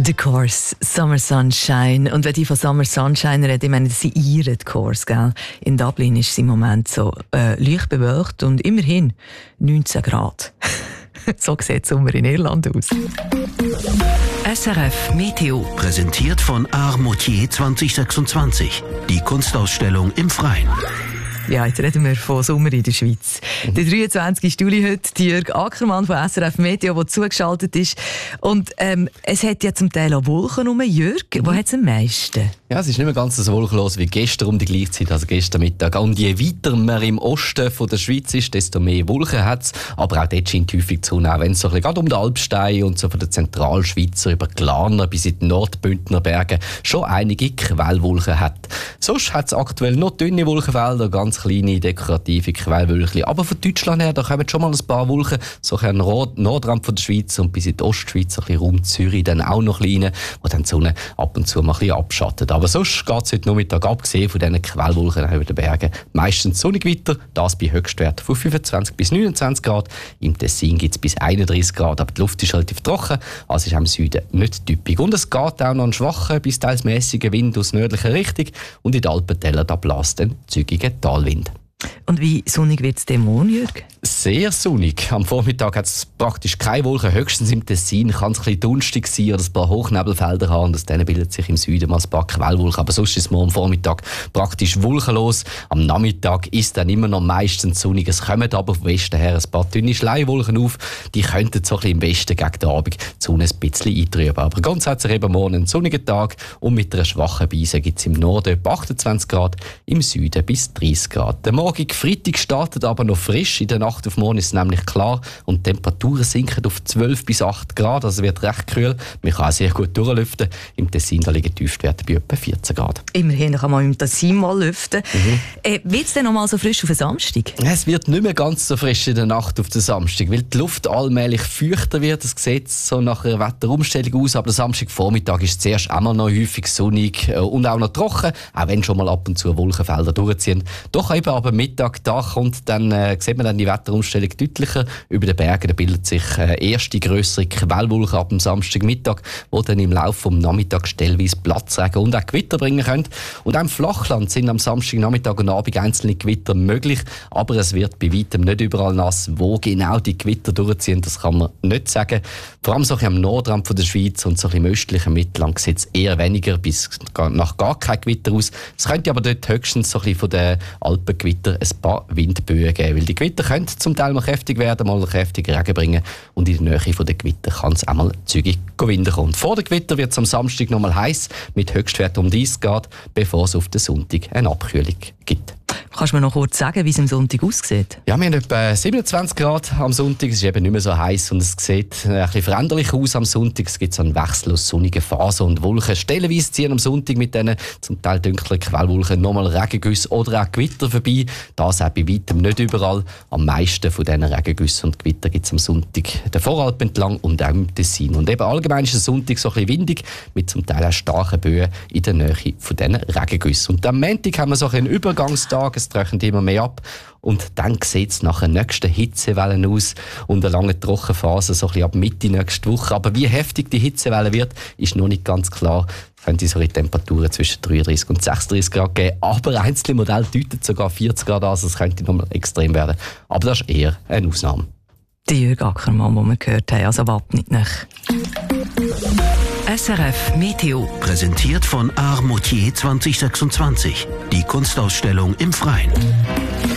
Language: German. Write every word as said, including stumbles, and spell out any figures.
The Course, Summer Sunshine. Und wenn ich von Summer Sunshine rede, ich meine, sie ihren Course, gell? In Dublin ist es im Moment so äh, leicht bewölkt und immerhin neunzehn Grad. So sieht der Sommer in Irland aus. S R F Meteo. Präsentiert von Art Motier zwanzig sechsundzwanzig. Die Kunstausstellung im Freien. Ja, jetzt reden wir von Sommer in der Schweiz. Mhm. Der dreiundzwanzigsten Juli heute, Jörg Ackermann von S R F Meteo, der zugeschaltet ist. Und ähm, es hat ja zum Teil auch Wolken um. Jörg, mhm. wo hat es am meisten? Ja, es ist nicht mehr ganz so wolkenlos wie gestern um die gleiche Zeit, also gestern Mittag. Und je weiter man im Osten von der Schweiz ist, desto mehr Wolken hat es. Aber auch dort scheint häufig die Sonne, auch wenn es so ein bisschen gerade um den Alpstein und so von der Zentralschweizer über Glarner bis in die Nordbündner Berge schon einige Quellwolken hat. Sonst hat es aktuell noch dünne Wolkenfelder, ganz kleine dekorative Quellwölkchen. Aber von Deutschland her, da kommen schon mal ein paar Wolken, so ein Nord- Nordrand von der Schweiz und bis in die Ostschweiz, ein bisschen rund Zürich, dann auch noch kleine, wo dann die Sonne ab und zu mal ein bisschen abschattet. Aber sonst geht es heute Nachmittag, abgesehen von diesen Quellwolken über den Bergen, meistens sonnig weiter, das bei Höchstwerten von fünfundzwanzig bis neunundzwanzig Grad. Im Tessin gibt es bis einunddreißig Grad, aber die Luft ist relativ trocken, also ist auch im Süden nicht typisch. Und es geht auch noch einen schwachen bis teils mäßigen Wind aus nördlicher Richtung und in den Alpentälern da bläst ein zügiger Talwind. Und wie sonnig wird es dem morgen, Jörg? Sehr sonnig. Am Vormittag hat es praktisch keine Wolken. Höchstens im Tessin kann es ein bisschen dunstig sein oder ein paar Hochnebelfelder haben. Und aus denen bildet sich im Süden mal ein paar Quellwolken. Aber sonst ist es morgen Vormittag praktisch wolkenlos. Am Nachmittag ist dann immer noch meistens sonnig. Es kommen aber vom Westen her ein paar dünne Schleiwolken auf. Die könnten so ein bisschen im Westen gegen den Abend die Sonne ein bisschen eintrüben. Aber grundsätzlich eben morgen ein sonniger Tag. Und mit einer schwachen Brise gibt es im Norden etwa achtundzwanzig Grad, im Süden bis dreißig Grad. Der morgige Freitag startet aber noch frisch. In der Nacht auf morgen ist es nämlich klar und die Temperaturen sinken auf zwölf bis acht Grad, also wird recht kühl. Man kann auch sehr gut durchlüften. Im Tessin da liegen die Tiefstwerte bei etwa vierzehn Grad. Immerhin kann man im Tessin mal lüften. Mhm. Äh, wird es denn noch mal so frisch auf den Samstag? Es wird nicht mehr ganz so frisch in der Nacht auf den Samstag, weil die Luft allmählich feuchter wird. Das sieht so nach einer Wetterumstellung aus, aber der Samstagvormittag ist zuerst immer noch häufig sonnig und auch noch trocken, auch wenn schon mal ab und zu Wolkenfelder durchziehen. Doch eben aber Mittag, da kommt dann, äh, sieht man dann die Wetterumstellung deutlicher. Über den Bergen da bildet sich äh, erste grössere Quellwolken ab dem Samstagmittag, die dann im Laufe des Nachmittags stellweise Platzregen und auch Gewitter bringen können. Und auch im Flachland sind am Samstagnachmittag und Abend einzelne Gewitter möglich, aber es wird bei weitem nicht überall nass. Wo genau die Gewitter durchziehen, das kann man nicht sagen. Vor allem so ein bisschen am Nordrand von der Schweiz und so ein bisschen im östlichen Mittelland sieht es eher weniger bis nach gar kein Gewitter aus. Es könnte aber dort höchstens so ein bisschen von den Alpengewittern ein paar Windböen geben, weil die Gewitter können zum Teil mal kräftig werden, mal kräftig Regen bringen und in der Nähe der Gewitter kann es auch mal zügig Wind kommen. Vor dem Gewitter wird es am Samstag noch mal heiß mit Höchstwerten um dreißig Grad, bevor es auf den Sonntag eine Abkühlung gibt. Kannst du mir noch kurz sagen, wie es am Sonntag aussieht? Ja, wir haben etwa siebenundzwanzig Grad am Sonntag. Es ist eben nicht mehr so heiß und es sieht ein bisschen veränderlich aus am Sonntag. Es gibt so einen Wechsel aus sonnigen Phasen und Wolken. Stellenweise ziehen am Sonntag mit diesen zum Teil dunklen Quellwolken nochmal Regengüsse oder auch Gewitter vorbei. Das auch bei weitem nicht überall. Am meisten von diesen Regengüssen und Gewitter gibt es am Sonntag den Voralp entlang und auch im Tessin. Und eben allgemein ist der Sonntag so ein bisschen windig mit zum Teil auch starken Böen in der Nähe von diesen Regengüssen. Und am Montag haben wir so ein bisschen einen Übergangstag. Es trocknet immer mehr ab und dann sieht es nach der nächsten Hitzewelle aus und eine lange Trockenphase so ein bisschen ab Mitte nächste Woche. Aber wie heftig die Hitzewelle wird, ist noch nicht ganz klar. Es könnte so Temperaturen zwischen dreiunddreißig und sechsunddreißig Grad geben, aber einzelne Modelle deuten sogar vierzig Grad an, also es könnte noch mal extrem werden. Aber das ist eher eine Ausnahme. Der Jörg Ackermann, den wir gehört haben, also wappnet nicht. S R F Meteo. Präsentiert von Art Motier zwanzig sechsundzwanzig. Die Kunstausstellung im Freien.